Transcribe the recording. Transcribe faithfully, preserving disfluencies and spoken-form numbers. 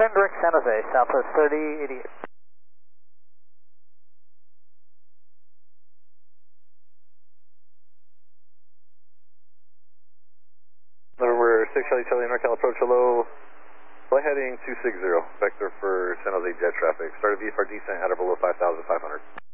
Turn direct San Jose, Southwest thirty eighty-eight. November six Charlie Charlie NorCal approach, hello. Flight heading two six zero, vector for San Jose jet traffic. Started V F R descent at or below five thousand five hundred.